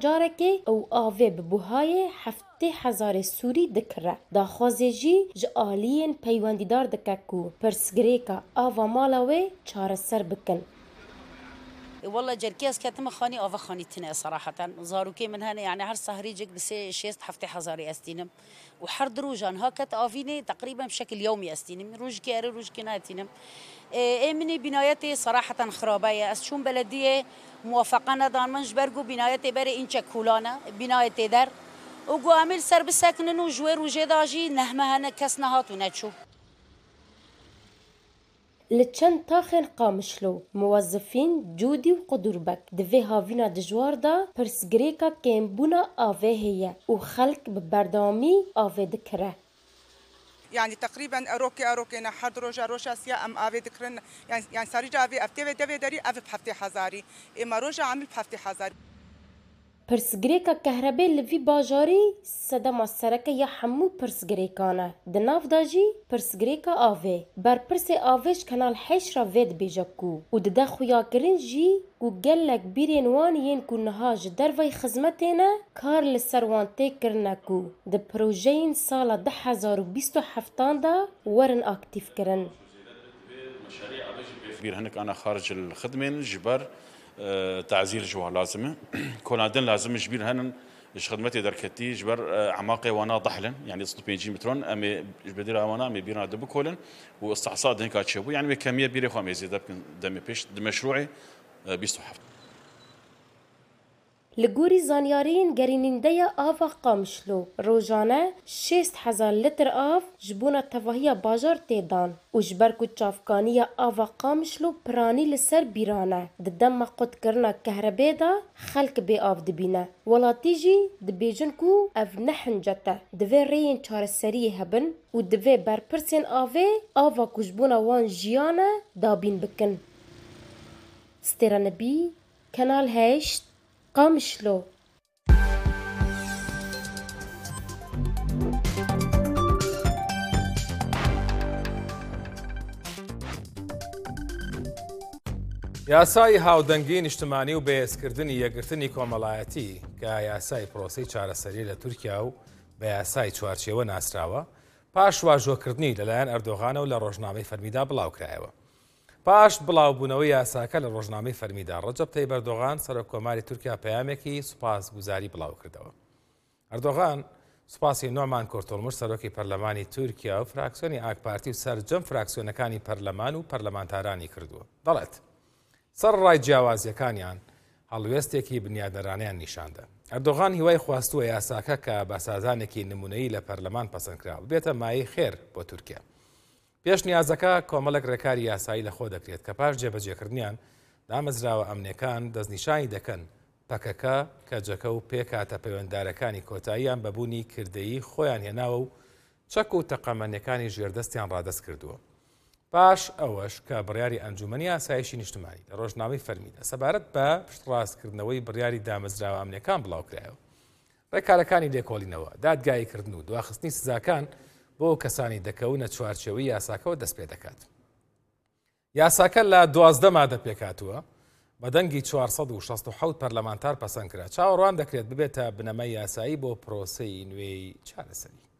جارێکێ ئەو ئاوێ bi buhayê 7,000 Sûrî dikire. Daxwazê jî ji aliyên peywendîdar dike ku pirsgirêka ava mala wê çareser bikin. والله جركيز كاتم خاني أو خاني تنا صراحة زاروكي من هنا يعني هر سهري جك بس شيست حفتي حزاري أستينم وحر دروجان هاكت أفيني تقريبا بشكل يومي أستينم روج كياري روج كناتينم مني بنايتي صراحة خرابية أسشون بلدية موافقة دان منش برجو بنايتي بري إنشا كولانا بنايتي در وجو عمل سر بسكنن وجوير وجداجي نهمه هنا كسنهات ونتشو لچند تاخن قامشلو موظفین جودی و قدوربک دوی هاوینا دجوار دا پرسگریکا کمبونا آوه هیه و خلق ببردامی آوه دکره. يعني تقريبا اروكي نحد روجا سيا ام افي دكرن يعني ساريجا افي افتي دبي دري افي بحفتي حزاري اما روجا عامل بحفتي حزاري پرسگریکا کهربه لوی باجاری سدما سرکه یا همو پرسگریکانه دناف داجی پرسگریکا آوه بر پرس آوهش کنال حش را وید بیجاکو و دده خویا کرن جی و گلک بیرین وانیین کو نهاج دروی خزمتینه کار لسروانته کرنکو ده پروژین سال 2027 دا ورن اکتیف کرن. بير هناك أنا خارج الخدمة جبر تعزير جوا لازمه كونادن لازم جبير هنن اش خدمتي دركتي جبر اعماقي وانا ضحلن يعني 6 مترون امي بدير وانا امي بينا دبكولن واستحصاد هيك اتشبو يعني بكميه بيري خو مزيد دمي بيش مشروعي بيستحف لگوری زانیارین گریننده آوا قامشلو روزانه 6,000 لیتر آف جبونا تواهی باجار تیدان و جبرکو چافکانی آوا قامشلو پرانی لسر بیرانه ددم قد کرنا کهربه دا خلق بی آف دبینه ولاتی جی دبیجن کو اف نحنجته دوی رین چار سری هبن و دوی برپرسین آوا کجبونا وان جیانه دابین بکن. سترانبی kanal 8 قامشلو. یاسای هاودەنگی نیشتمانی و بەهێزکردنی یەکگرتنی کۆمەڵایەتی کە یاسای پرۆسەی چارەسەری لە تورکیا و بە یاسای چوارچێوە ناسراوە پاش واژۆکردنی لەلایەن ئەردۆغانە و لە ڕۆژنامەی فەرمیدا بڵاوکرایەوە. پاش بڵاوبوونەوەی یاساکە لە ڕۆژنامەی فەرمیدا ڕەجەب تەیب ئەردۆغان سەرۆکۆماری تورکیا پەیامێکی سوپاسگوزاری بڵاو کردەوە. ئەردۆغان سوپاسی نۆمان کۆرتۆلموش سەرۆکی پەرلەمانی تورکیا و فراکسیۆنی ئاک پارتی و سەرجەم فراکسیۆنەکانی پەرلەمان و پەرلەمانتارانی کردووە. دەڵێت سەر ڕای جیاوازیەکانیان هەڵوێستێکی بنیادنەرانیان نیشاندا. ئەردۆغان هیوای خواستووە یاساکە کە بەسازانێکی نمونەیی لە پەرلەمان پەسەندکراوە بێتە مایەی خێر بۆ تورکیا. پێشنیازەکە کۆمەڵێک ڕێکاری یاسایی لەخۆ دەکرێت کە پاش جێبەجێکردنیان دامەزراوە ئەمنیەکان دەستنیشانی دەکەن پەکەکە کەجەکە و پێکاتە پەیوەنددارەکانی کۆتاییان بەبوونی کردەیی خۆیان هێناوە و چەک و تەقەمەنیەکانی ژێردەستیان ڕادەست کردووە. پاش ئەوەش کە بڕیاری ئەنجومەنی ئاسایشی نیشتمانی لە ڕۆژنامەی فەرمیدا سەبارەت بە پشتڕاستکردنەوەی بڕیاری دامەزراوە ئەمنیەکان بڵاوکرایەوە. ڕێکارەکانی لێکۆڵینەوە دادگاییکردن و دواخستنی سزاکان بۆ کەسانی دەکەونە چوارچێوەی یاساکەوە دەست پێ دەکات. یاساکە لە 12 مادە پێکاتووە بە دەنگی 467 پەرلەمانتار پەسەند کرا. چاوەڕوان دەکرێت ببێتە بنەمای یاسایی بۆ پرۆسەی نوێی چارەسەری.